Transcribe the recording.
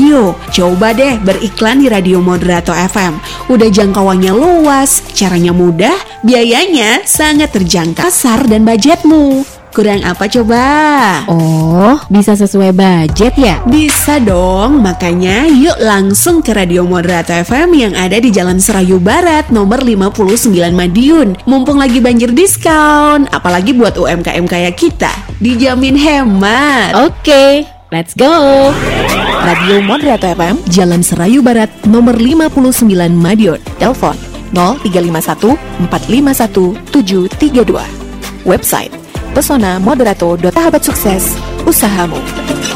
radio. Coba deh beriklan di Radio Moderato FM. Udah jangkauannya luas, caranya mudah, biayanya sangat terjangkau, pasar dan budgetmu. Kurang apa coba? Oh, bisa sesuai budget ya? Bisa dong, makanya yuk langsung ke Radio Moderato FM yang ada di Jalan Serayu Barat nomor 59 Madiun. Mumpung lagi banjir diskon, apalagi buat UMKM kayak kita, dijamin hemat. Oke, let's go. Radio Moderato FM, Jalan Serayu Barat nomor 59 Madiun. Telepon 0351 451 732. Website pesonamoderato.sahabat sukses usahamu.